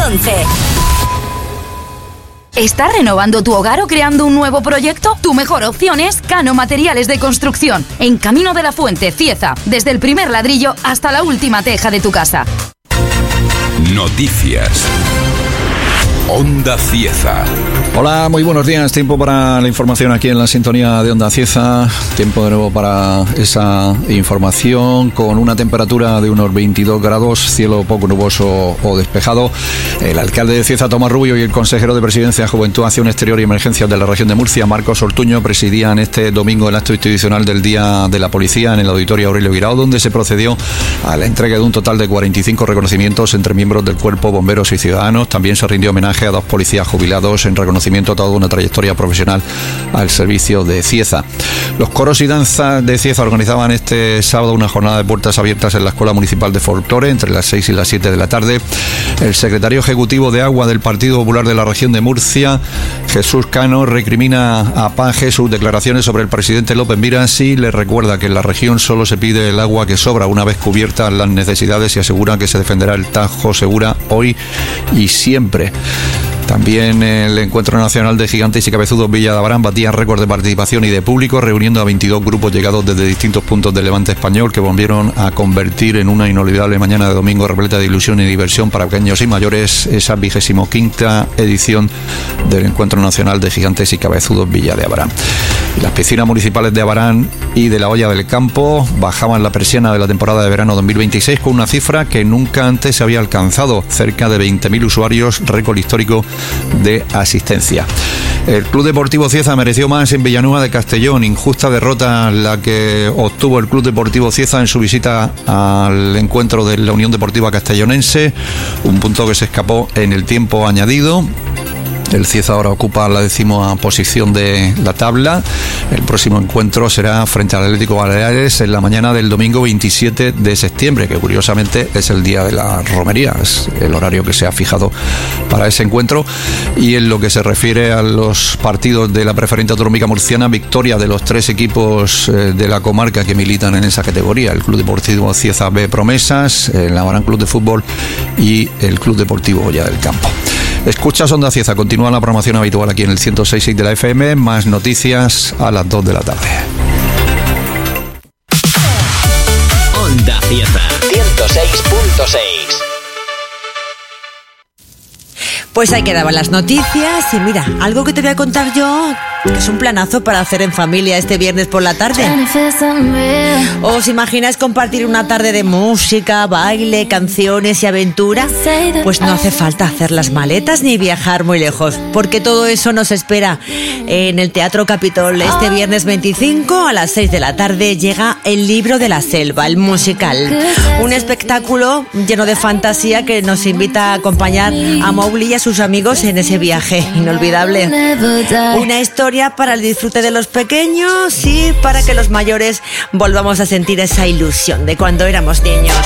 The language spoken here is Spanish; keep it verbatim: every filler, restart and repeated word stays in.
once. ¿Estás renovando tu hogar o creando un nuevo proyecto? Tu mejor opción es Cano Materiales de Construcción, en Camino de la Fuente, Cieza, desde el primer ladrillo hasta la última teja de tu casa. Noticias. Onda Cieza. Hola, muy buenos días. Tiempo para la información aquí en la sintonía de Onda Cieza. Tiempo de nuevo para esa información con una temperatura de unos veintidós grados, cielo poco nuboso o despejado. El alcalde de Cieza, Tomás Rubio, y el consejero de Presidencia, Juventud, Acción Exterior y Emergencias de la región de Murcia, Marcos Ortuño, presidían este domingo el acto institucional del Día de la Policía en el Auditorio Aurelio Guirao, donde se procedió a la entrega de un total de cuarenta y cinco reconocimientos entre miembros del cuerpo, bomberos y ciudadanos. También se rindió homenaje a dos policías jubilados en reconocimiento a toda una trayectoria profesional al servicio de Cieza. Los coros y danzas de Cieza organizaban este sábado una jornada de puertas abiertas en la Escuela Municipal de Folclore entre las seis y las siete de la tarde. El secretario ejecutivo de Agua del Partido Popular de la región de Murcia, Jesús Cano, recrimina a Paje sus declaraciones sobre el presidente López Miras y le recuerda que en la región solo se pide el agua que sobra una vez cubiertas las necesidades, y asegura que se defenderá el Tajo Segura hoy y siempre. También el Encuentro Nacional de Gigantes y Cabezudos Villa de Abarán batía récord de participación y de público, reuniendo a veintidós grupos llegados desde distintos puntos del Levante español, que volvieron a convertir en una inolvidable mañana de domingo repleta de ilusión y diversión para pequeños y mayores esa vigésimo quinta edición del Encuentro Nacional de Gigantes y Cabezudos Villa de Abarán. Las piscinas municipales de Abarán y de la Olla del Campo bajaban la persiana de la temporada de verano dos mil veintiséis con una cifra que nunca antes se había alcanzado, cerca de veinte mil usuarios, récord histórico de asistencia. El Club Deportivo Cieza mereció más en Villanueva de Castellón. Injusta derrota la que obtuvo el Club Deportivo Cieza en su visita al encuentro de la Unión Deportiva Castellonense, un punto que se escapó en el tiempo añadido. El Cieza ahora ocupa la décima posición de la tabla. El próximo encuentro será frente al Atlético Baleares en la mañana del domingo veintisiete de septiembre, que curiosamente es el día de la romería, es el horario que se ha fijado para ese encuentro. Y en lo que se refiere a los partidos de la Preferente Autonómica Murciana, victoria de los tres equipos de la comarca que militan en esa categoría: el Club Deportivo Cieza B Promesas, el Abarán Club de Fútbol y el Club Deportivo Olla del Campo. Escuchas Onda Cieza, continúa la programación habitual aquí en el ciento seis punto seis de la F M, más noticias a las dos de la tarde. Onda Cieza ciento seis punto seis. Pues ahí quedaban las noticias y mira, algo que te voy a contar yo, que es un planazo para hacer en familia este viernes por la tarde. ¿Os imagináis compartir una tarde de música, baile, canciones y aventura? Pues no hace falta hacer las maletas ni viajar muy lejos, porque todo eso nos espera en el Teatro Capitol. Este viernes veinticinco a las seis de la tarde llega El Libro de la Selva, el musical. Un espectáculo lleno de fantasía que nos invita a acompañar a Mowgli y a sus amigos en ese viaje inolvidable. Una historia para el disfrute de los pequeños y para que los mayores volvamos a sentir esa ilusión de cuando éramos niños.